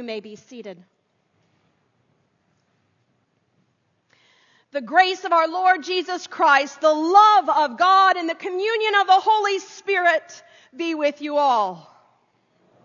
You may be seated. The grace of our Lord Jesus Christ, the love of God, and the communion of the Holy Spirit be with you all.